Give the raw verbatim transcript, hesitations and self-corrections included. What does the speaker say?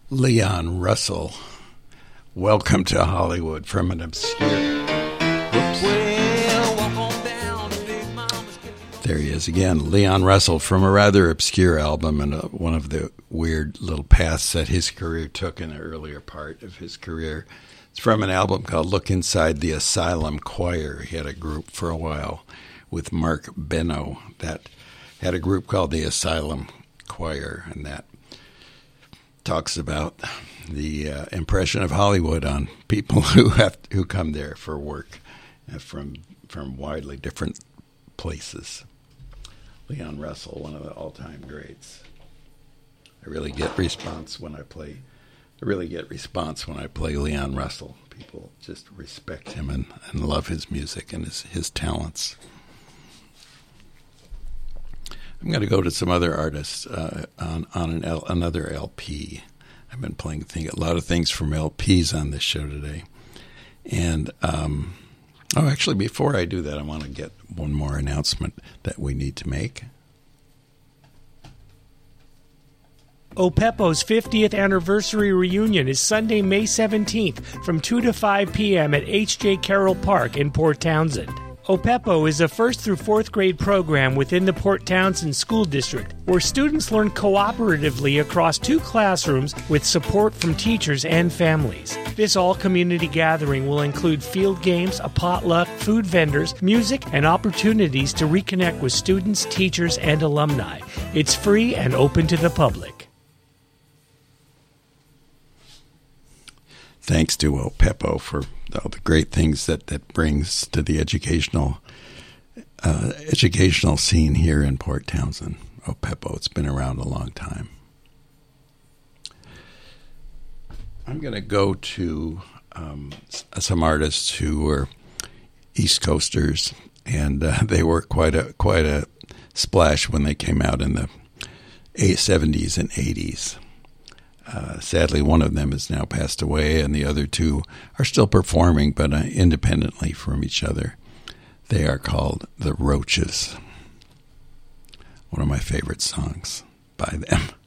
Leon Russell, Welcome to Hollywood, from an obscure... Whoops. There he is again, Leon Russell, from a rather obscure album and a, one of the weird little paths that his career took in the earlier part of his career. It's from an album called Look Inside the Asylum Choir. He had a group for a while with Mark Benno that had a group called the Asylum Choir, and that talks about the uh, impression of Hollywood on people who have who come there for work uh, from from widely different places. Leon Russell, one of the all-time greats. I really get response when I play. I really get response when I play Leon Russell. People just respect him and, and love his music and his his talents. I'm going to go to some other artists uh, on on an L, another L P. I've been playing thing, a lot of things from L Ps on this show today. And, um, oh, actually, before I do that, I want to get one more announcement that we need to make. Opeppo's fiftieth anniversary reunion is Sunday, May seventeenth from two to five p.m. at H J. Carroll Park in Port Townsend. Opeppo is a first through fourth grade program within the Port Townsend School District where students learn cooperatively across two classrooms with support from teachers and families. This all-community gathering will include field games, a potluck, food vendors, music, and opportunities to reconnect with students, teachers, and alumni. It's free and open to the public. Thanks to Opeppo for all the great things that that brings to the educational uh, educational scene here in Port Townsend. Opeppo, it's been around a long time. I'm going to go to um, some artists who were East Coasters, and uh, they were quite a quite a splash when they came out in the seventies and eighties. Uh, sadly, one of them has now passed away, and the other two are still performing, but uh, independently from each other. They are called The Roaches. One of my favorite songs by them.